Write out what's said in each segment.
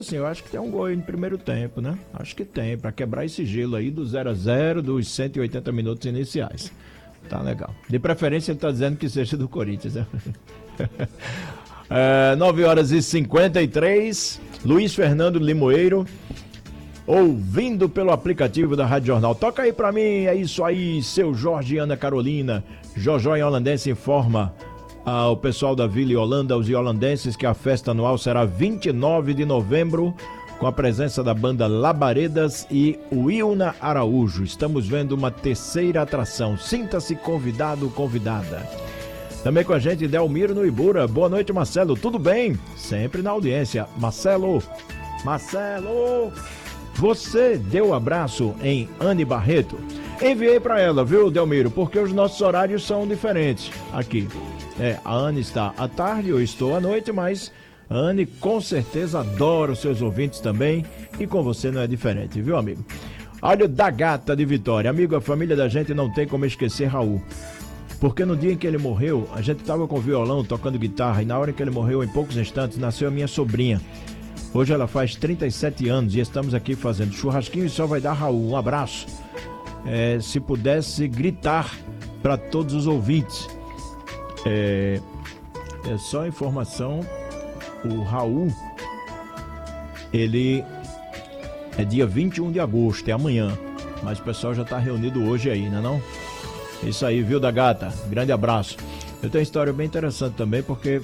Assim, eu acho que tem um gol aí no primeiro tempo, né? Acho que tem, pra quebrar esse gelo aí do 0-0 dos 180 minutos iniciais. Tá legal. De preferência ele tá dizendo que seja do Corinthians, né? 9h53, Luiz Fernando Limoeiro, ouvindo pelo aplicativo da Rádio Jornal. Toca aí pra mim, é isso aí, seu Jorge e Ana Carolina. Jojó em Holandense informa ao pessoal da Vila Holanda, os holandenses, que a festa anual será 29 de novembro, com a presença da banda Labaredas e Wilna Araújo. Estamos vendo uma terceira atração. Sinta-se convidado, convidada. Também com a gente, Delmiro no Ibura. Boa noite, Marcelo. Tudo bem? Sempre na audiência. Marcelo, você deu abraço em Anne Barreto? Enviei para ela, viu, Delmiro? Porque os nossos horários são diferentes aqui. A Anne está à tarde, eu estou à noite, mas a Anne com certeza adora os seus ouvintes também, e com você não é diferente, viu, amigo? Olha o da Gata de Vitória. Amigo, a família da gente não tem como esquecer Raul, porque no dia em que ele morreu, a gente estava com o violão tocando guitarra, e na hora em que ele morreu, em poucos instantes, nasceu a minha sobrinha. Hoje ela faz 37 anos e estamos aqui fazendo churrasquinho e só vai dar Raul. Um abraço. Se pudesse gritar para todos os ouvintes. É só informação, o Raul, ele é dia 21 de agosto, é amanhã, mas o pessoal já está reunido hoje aí, né não? Isso aí, viu, da Gata? Grande abraço. Eu tenho uma história bem interessante também, porque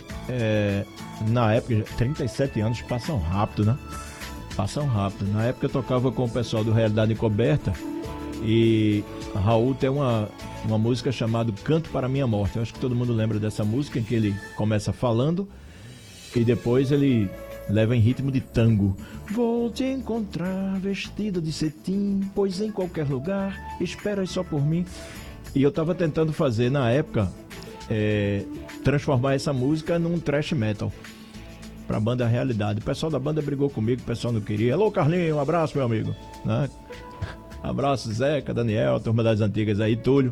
na época, 37 anos passam rápido, né? Passam rápido. Na época eu tocava com o pessoal do Realidade Encoberta, e Raul tem uma música chamada Canto para Minha Morte. Eu acho que todo mundo lembra dessa música, em que ele começa falando e depois ele leva em ritmo de tango. Vou te encontrar vestido de cetim, pois em qualquer lugar esperas só por mim. E eu tava tentando fazer na época transformar essa música num thrash metal pra banda Realidade. O pessoal da banda brigou comigo, o pessoal não queria. Alô, Carlinhos, um abraço, meu amigo, né? Abraço, Zeca, Daniel, turma das antigas aí, Túlio.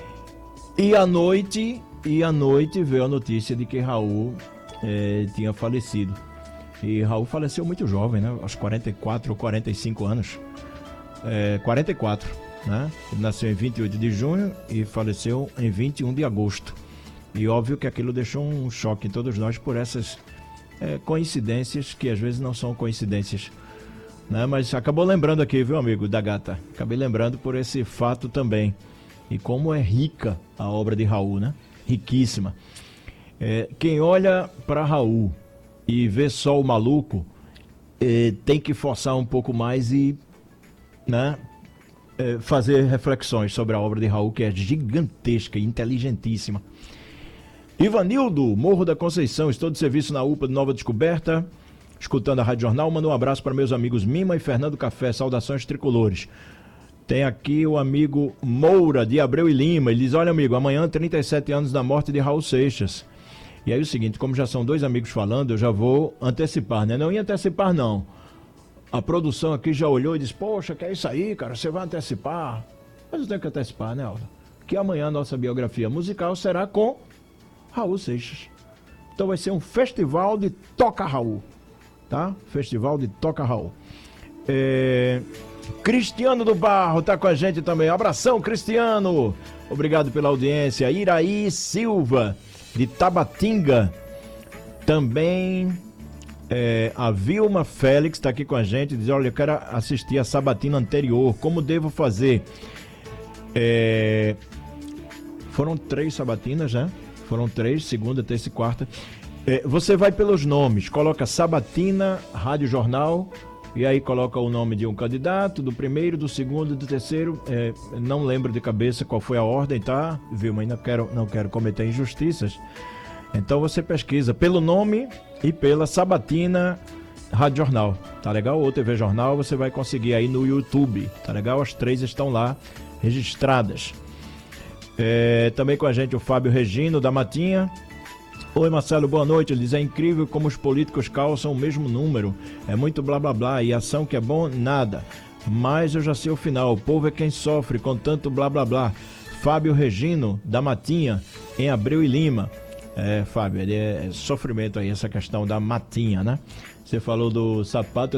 E à noite veio a notícia de que Raul tinha falecido. E Raul faleceu muito jovem, né? Aos 44 ou 45 anos. 44, né? Ele nasceu em 28 de junho e faleceu em 21 de agosto. E óbvio que aquilo deixou um choque em todos nós por essas coincidências que às vezes não são coincidências. Né? Mas acabou lembrando aqui, viu, amigo, da Gata? Acabei lembrando por esse fato também. E como é rica a obra de Raul, né? Riquíssima. Quem olha para Raul e vê só o maluco, tem que forçar um pouco mais e, né, fazer reflexões sobre a obra de Raul, que é gigantesca e inteligentíssima. Ivanildo, Morro da Conceição, estou de serviço na UPA de Nova Descoberta, escutando a Rádio Jornal. Manda um abraço para meus amigos Mima e Fernando Café, saudações tricolores. Tem aqui o amigo Moura, de Abreu e Lima. Ele diz: olha, amigo, amanhã 37 anos da morte de Raul Seixas. E aí o seguinte, como já são dois amigos falando, eu já vou antecipar, né? Não ia antecipar, não. A produção aqui já olhou e disse: poxa, que é isso aí, cara, você vai antecipar. Mas eu tenho que antecipar, né, Alda? Que amanhã a nossa biografia musical será com Raul Seixas. Então vai ser um festival de Toca Raul, tá? Festival de Toca Raul. Cristiano do Barro tá com a gente também. Abração, Cristiano. Obrigado pela audiência. Iraí Silva, de Tabatinga. Também a Vilma Félix está aqui com a gente. Diz: olha, eu quero assistir a sabatina anterior. Como devo fazer? Foram 3 sabatinas, né? Foram 3, segunda, terça e quarta. Você vai pelos nomes. Coloca Sabatina, Rádio Jornal, e aí coloca o nome de um candidato, do primeiro, do segundo, do terceiro. Não lembro de cabeça qual foi a ordem, tá? Vilma, ainda não quero cometer injustiças. Então você pesquisa pelo nome e pela Sabatina Rádio Jornal, tá legal? Ou TV Jornal, você vai conseguir aí no YouTube, tá legal? As 3 estão lá registradas. Também com a gente o Fábio Regino, da Matinha. Oi, Marcelo, boa noite. Ele diz: é incrível como os políticos calçam o mesmo número. É muito blá blá blá. E ação que é bom, nada. Mas eu já sei o final. O povo é quem sofre com tanto blá blá blá. Fábio Regino, da Matinha, em Abreu e Lima. Fábio, é sofrimento aí essa questão da Matinha, né? Você falou do sapato.